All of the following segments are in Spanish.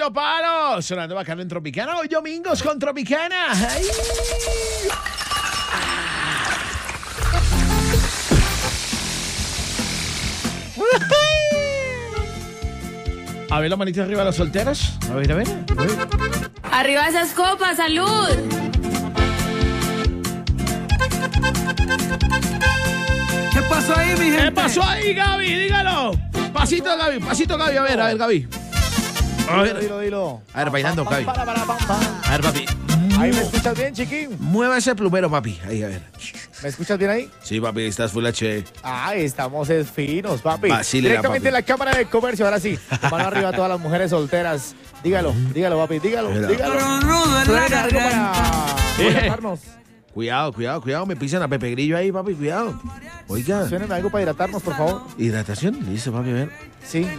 palo. Sonando bacano en Tropicana. Hoy domingos con Tropicana. ¡Ay! A ver la manita arriba de los solteros. A ver, a ver. Arriba esas copas, salud. ¿Qué pasó ahí, mi gente? ¿Qué pasó ahí, Gaby? Dígalo. Pasito, Gaby. Pasito, Gaby. A ver, Gaby. A ver. Dilo. A ver, bailando, Gaby. A ver, papi. Ahí me escuchas bien, chiquín. Mueva ese plumero, papi. Ahí, a ver. ¿Me escuchas bien ahí? Sí, papi, estás full H. Ay, estamos finos, papi. Vacílela, Directamente papi. en la Cámara de Comercio, ahora sí. Mano arriba a todas las mujeres solteras. Dígalo, papi, dígalo. Pero rudo en la Suena algo garganta. para hidratarnos. Cuidado. Me pisan a Pepe Grillo ahí, papi. Cuidado. Oiga. Suénenme algo para hidratarnos, por favor. Hidratación. Listo, papi, a ver. Sí.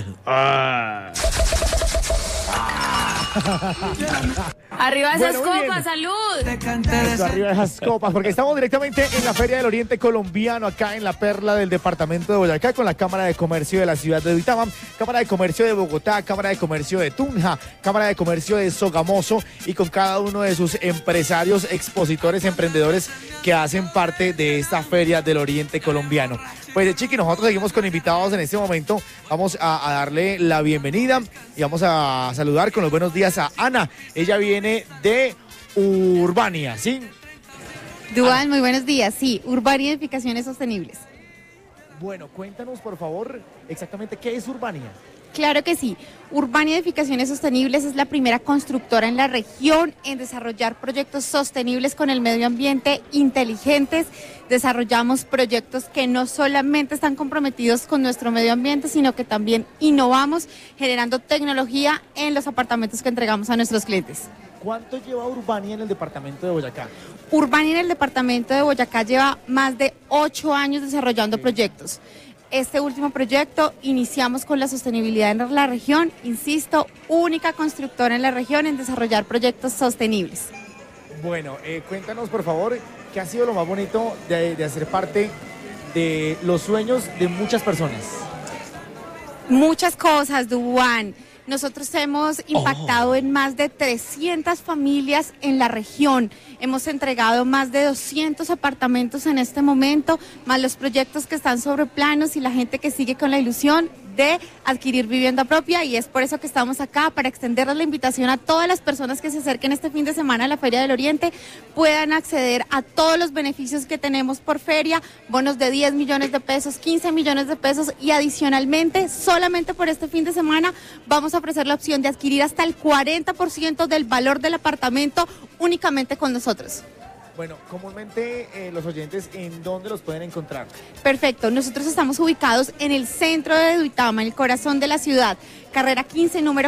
Arriba esas Bueno, muy copas, bien. salud. Te canté de Esto arriba de esas copas, porque estamos directamente en la Feria del Oriente Colombiano, acá en la perla del departamento de Boyacá, con la Cámara de Comercio de la ciudad de Duitama, Cámara de Comercio de Bogotá, Cámara de Comercio de Tunja, Cámara de Comercio de Sogamoso, y con cada uno de sus empresarios, expositores, emprendedores que hacen parte de esta Feria del Oriente Colombiano. Pues, Chiqui, nosotros seguimos con invitados en este momento. Vamos a darle la bienvenida y vamos a saludar con los buenos días a Ana. Ella viene de Urbania, ¿sí? Duan, muy buenos días. Sí, Urbania Edificaciones Sostenibles. Bueno, cuéntanos, por favor, exactamente qué es Urbania. Claro que sí. Urbania Edificaciones Sostenibles es la primera constructora en la región en desarrollar proyectos sostenibles con el medio ambiente, inteligentes. Desarrollamos proyectos que no solamente están comprometidos con nuestro medio ambiente, sino que también innovamos generando tecnología en los apartamentos que entregamos a nuestros clientes. ¿Cuánto lleva Urbania en el departamento de Boyacá? Urbania en el departamento de Boyacá lleva más de 8 años desarrollando proyectos. Este último proyecto iniciamos con la sostenibilidad en la región, insisto, única constructora en la región en desarrollar proyectos sostenibles. Bueno, cuéntanos, por favor, qué ha sido lo más bonito de hacer parte de los sueños de muchas personas. Muchas cosas, Duan. Nosotros hemos impactado en más de 300 familias en la región. Hemos entregado más de 200 apartamentos en este momento, más los proyectos que están sobre planos y la gente que sigue con la ilusión de adquirir vivienda propia, y es por eso que estamos acá, para extenderles la invitación a todas las personas que se acerquen este fin de semana a la Feria del Oriente, puedan acceder a todos los beneficios que tenemos por feria, bonos de 10 millones de pesos, 15 millones de pesos, y adicionalmente, solamente por este fin de semana, vamos a ofrecer la opción de adquirir hasta el 40% del valor del apartamento únicamente con nosotros. Bueno, comúnmente los oyentes, ¿en dónde los pueden encontrar? Perfecto, nosotros estamos ubicados en el centro de Duitama, en el corazón de la ciudad, carrera 15, número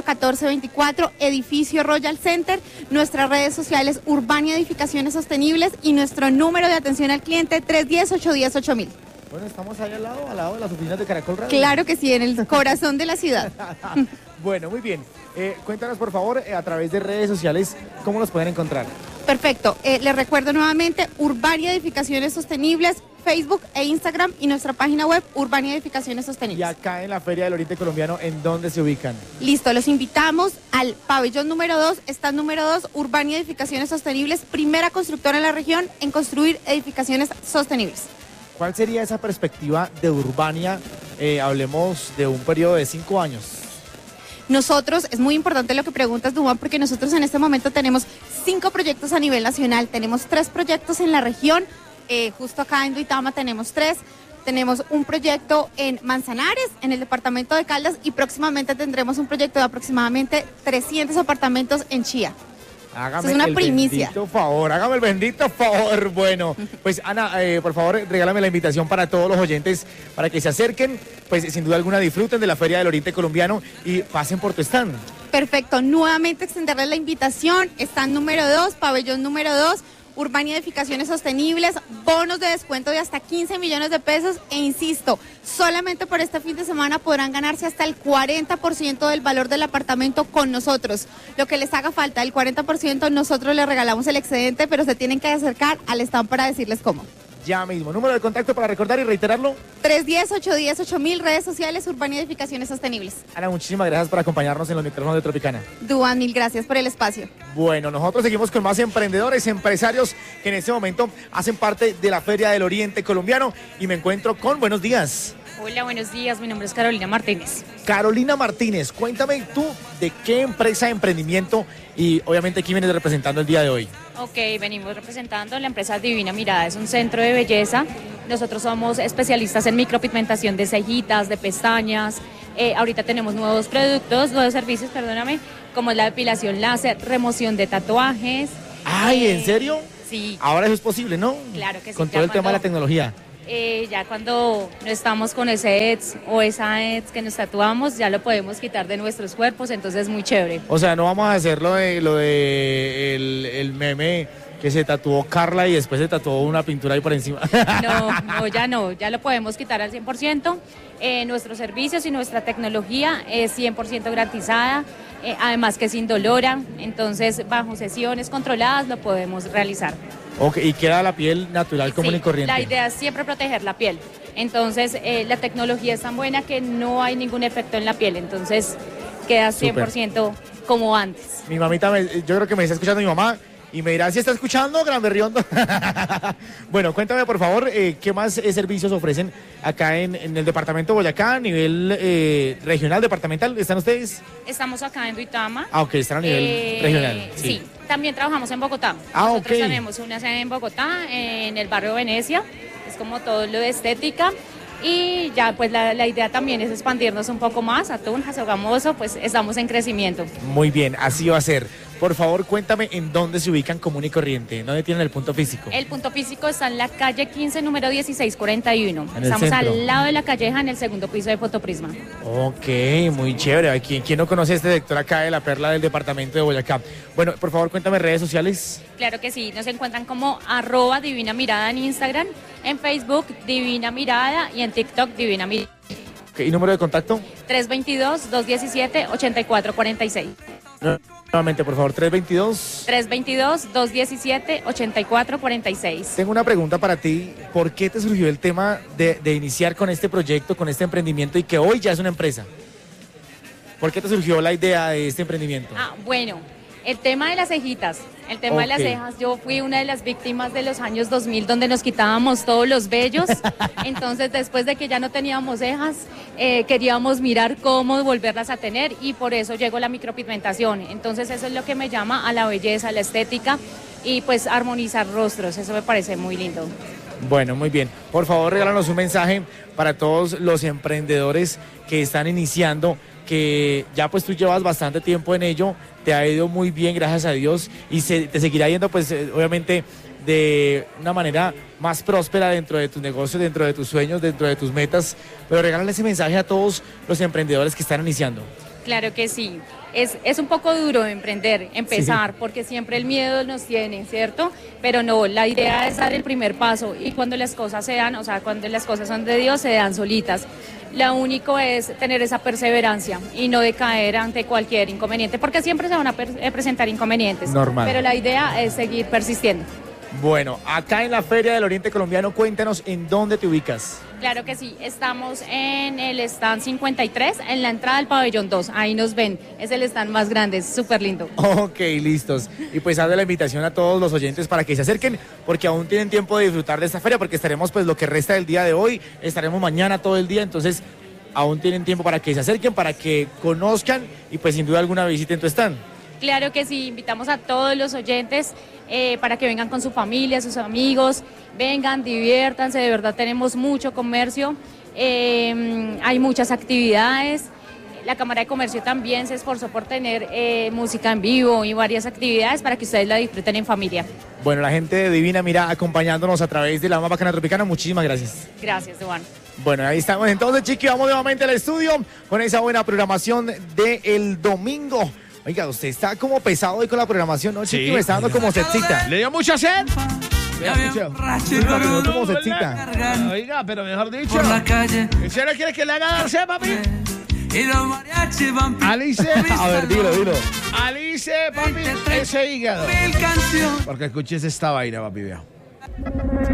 1424, edificio Royal Center, nuestras redes sociales Urbania Edificaciones Sostenibles y nuestro número de atención al cliente 310-810-8000. Bueno, estamos ahí al lado de las oficinas de Caracol Radio. Claro que sí, en el corazón de la ciudad. Bueno, muy bien. Cuéntanos, por favor, a través de redes sociales, ¿cómo los pueden encontrar? Perfecto, les recuerdo nuevamente Urbania Edificaciones Sostenibles, Facebook e Instagram, y nuestra página web Urbania Edificaciones Y Sostenibles. acá en la Feria del Oriente Colombiano, ¿en dónde se ubican? Listo, los invitamos al pabellón número 2, stand número 2, Urbania Edificaciones Sostenibles, primera constructora en la región en construir edificaciones sostenibles. ¿Cuál sería esa perspectiva de Urbania? Hablemos de un periodo de 5 años. Nosotros, es muy importante lo que preguntas, Duan, porque nosotros en este momento tenemos 5 proyectos a nivel nacional, tenemos 3 proyectos en la región, justo acá en Duitama tenemos 3, tenemos un proyecto en Manzanares, en el departamento de Caldas, y próximamente tendremos un proyecto de aproximadamente 300 apartamentos en Chía. Hágame es una el primicia. bendito favor, hágame el bendito favor. Bueno, pues Ana, por favor, regálame la invitación para todos los oyentes para que se acerquen, pues sin duda alguna disfruten de la Feria del Oriente Colombiano y pasen por tu stand. Perfecto, nuevamente extenderles la invitación, stand número 2, pabellón número 2, Urbania Edificaciones Sostenibles, bonos de descuento de hasta 15 millones de pesos, e insisto, solamente por este fin de semana podrán ganarse hasta el 40% del valor del apartamento con nosotros. Lo que les haga falta, el 40%, nosotros les regalamos el excedente, pero se tienen que acercar al stand para decirles cómo. ya mismo. Número de contacto para recordar y reiterarlo. 310-810-8000, redes sociales, Urbana y Edificaciones Sostenibles. Ana, muchísimas gracias por acompañarnos en los micrófonos de Tropicana. Duan, mil gracias por el espacio. Bueno, nosotros seguimos con más emprendedores, empresarios que en este momento hacen parte de la Feria del Oriente Colombiano y me encuentro con buenos días. Hola, buenos días. Mi nombre es Carolina Martínez. Carolina Martínez, cuéntame tú de qué empresa de emprendimiento y obviamente quién vienes representando el día de hoy. Ok, venimos representando la empresa Divina Mirada. Es un centro de belleza. Nosotros somos especialistas en micropigmentación de cejitas, de pestañas. Ahorita tenemos nuevos servicios, como es la depilación láser, remoción de tatuajes. Ay, ¿en serio? Sí. Ahora eso es posible, ¿no? Claro que sí. Con todo el tema de la tecnología. Ya cuando no estamos con ese ETS o esa ETS que nos tatuamos, ya lo podemos quitar de nuestros cuerpos, entonces es muy chévere. O sea, no vamos a hacer lo de el meme que se tatuó Carla y después se tatuó una pintura ahí por encima. No, ya lo podemos quitar al 100%. Nuestros servicios y nuestra tecnología es 100% garantizada, además que es indolora, entonces bajo sesiones controladas lo podemos realizar. Ok, y queda la piel natural, común y corriente. La idea es siempre proteger la piel. Entonces, la tecnología es tan buena que no hay ningún efecto en la piel. Entonces, queda 100% como antes. Mi mamita, yo creo que me está escuchando mi mamá y me dirá si está escuchando, Gran Berriondo. Bueno, cuéntame, por favor, ¿qué más servicios ofrecen acá en el departamento de Boyacá a nivel regional, departamental? ¿Están ustedes? Estamos acá en Duitama. Ah, ok, están a nivel regional. Sí, también trabajamos en Bogotá. Nosotros tenemos una sede en Bogotá, en el barrio Venecia. Es como todo lo de estética. Y ya pues la idea también es expandirnos un poco más a Tunja, Sogamoso, pues estamos en crecimiento. Muy bien, así va a ser. Por favor, cuéntame en dónde se ubican común y corriente, dónde tienen el punto físico. El punto físico está en la calle 15, número 1641. Estamos centro, al lado de la calleja, en el segundo piso de Fotoprisma. Ok, muy chévere. ¿Quién no conoce a este sector acá de la perla del departamento de Boyacá? Bueno, por favor, cuéntame redes sociales. Claro que sí, nos encuentran como @Divina Mirada en Instagram, en Facebook Divina Mirada y en TikTok Divina Mirada. Okay, ¿y número de contacto? 322-217-8446. Nuevamente, por favor, 322-217-8446. Tengo una pregunta para ti. ¿Por qué te surgió el tema de iniciar con este proyecto, con este emprendimiento y que hoy ya es una empresa? ¿Por qué te surgió la idea de este emprendimiento? Bueno, el tema de las cejitas, el tema de las cejas, yo fui una de las víctimas de los años 2000 donde nos quitábamos todos los vellos, entonces después de que ya no teníamos cejas, queríamos mirar cómo volverlas a tener y por eso llegó la micropigmentación, entonces eso es lo que me llama a la belleza, a la estética y pues armonizar rostros, eso me parece muy lindo. Bueno, muy bien. Por favor, regálanos un mensaje para todos los emprendedores que están iniciando, que ya pues tú llevas bastante tiempo en ello, te ha ido muy bien, gracias a Dios, y te seguirá yendo pues obviamente de una manera más próspera dentro de tus negocios, dentro de tus sueños, dentro de tus metas, pero regálale ese mensaje a todos los emprendedores que están iniciando. Claro que sí. Es un poco duro empezar, porque siempre el miedo nos tiene, ¿cierto? Pero no, la idea es dar el primer paso y cuando las cosas se dan, o sea, cuando las cosas son de Dios, se dan solitas. Lo único es tener esa perseverancia y no decaer ante cualquier inconveniente, porque siempre se van a presentar inconvenientes. Normal. Pero la idea es seguir persistiendo. Bueno, acá en la Feria del Oriente Colombiano, cuéntanos en dónde te ubicas. Claro que sí, estamos en el stand 53, en la entrada del pabellón 2, ahí nos ven, es el stand más grande, es súper lindo. Ok, listos. Y pues hazle la invitación a todos los oyentes para que se acerquen, porque aún tienen tiempo de disfrutar de esta feria, porque estaremos pues lo que resta del día de hoy, estaremos mañana todo el día, entonces aún tienen tiempo para que se acerquen, para que conozcan y pues sin duda alguna visiten tu stand. Claro que sí, invitamos a todos los oyentes para que vengan con su familia, sus amigos, vengan, diviértanse, de verdad tenemos mucho comercio, hay muchas actividades, la Cámara de Comercio también se esforzó por tener música en vivo y varias actividades para que ustedes la disfruten en familia. Bueno, la gente de Divina Mira acompañándonos a través de la más bacana tropicana, muchísimas gracias. Gracias, Juan. Bueno, ahí estamos entonces, Chiqui, vamos nuevamente al estudio con esa buena programación del domingo. Oiga, usted está como pesado hoy con la programación, ¿no, Chiqui? Sí. Me está dando como setcita. ¿Le dio mucha sed? Como setcita. Oiga, pero mejor dicho. Por la calle ¿En serio quieres que le haga dar sed, papi? y los mariachis van Alice. A ver, dilo. Alice, papi, ese hígado. mil canciones. Porque escuches esta vaina, papi, viejo.